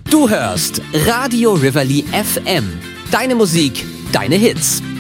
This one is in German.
Du hörst Radio Rivoli FM. Deine Musik, deine Hits.